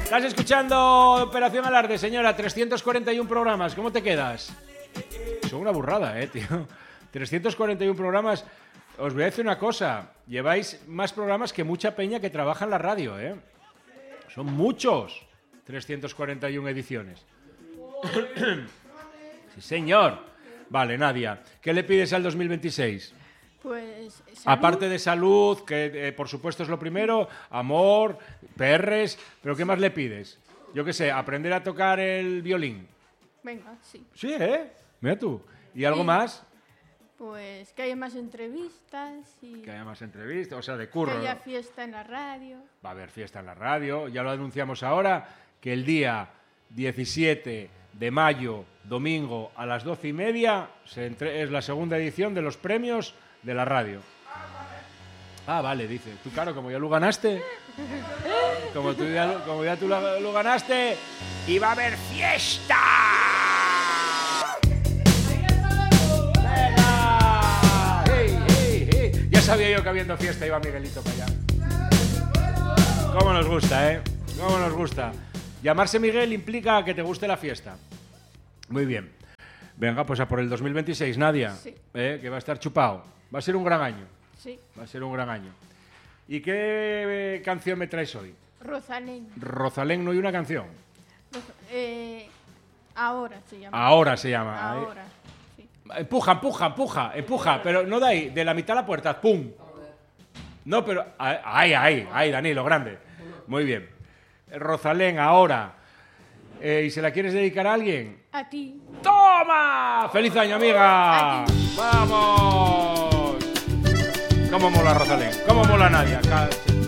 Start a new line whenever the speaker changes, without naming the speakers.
Estás escuchando Operación Alarde, señora. 341 programas. ¿Cómo te quedas? Son una burrada, tío. 341 programas. Os voy a decir una cosa. Lleváis más programas que mucha peña que trabaja en la radio, Son muchos. 341 ediciones. Sí, señor. Vale, Nadia. ¿Qué le pides al 2026?
Pues salud.
Aparte de salud, que por supuesto es lo primero, amor, perres, pero ¿qué más le pides? Yo qué sé, aprender a tocar el violín.
Venga, sí.
Sí, mira tú. ¿Y algo más?
Pues que haya más entrevistas y
Que haya más entrevistas, o sea, de curro.
que haya fiesta en la radio.
Va a haber fiesta en la radio, ya lo anunciamos ahora, que el día 17 de mayo, domingo, a las 12:30, es la segunda edición de los premios de la radio. Ah, vale, dice. Tú, claro, como ya lo ganaste, como ya tú lo ganaste, y va a haber fiesta. ¡Venga! ¡Hey, hey, hey! Ya sabía yo que habiendo fiesta iba Miguelito para allá. ¿Cómo nos gusta, ¿Cómo nos gusta? Llamarse Miguel implica que te guste la fiesta. Muy bien. Venga, pues a por el 2026, Nadia.
Sí.
Que va a estar chupado. Va a ser un gran año.
Sí.
Va a ser un gran año. ¿Y qué canción me traes hoy?
Rosalén.
Rosalén, no hay una canción.
Ahora se llama.
Ahora se llama.
Ahora. Sí.
Empuja, pero no de ahí, de la mitad a la puerta, ¡pum! No, pero ahí, Danilo, grande. Muy bien. Rosalén, ahora. ¿Y se la quieres dedicar a alguien?
A ti.
¡Toma! ¡Feliz año, amiga!
A ti.
¡Vamos! ¿Cómo mola Rosalén? ¿Cómo mola Nadia?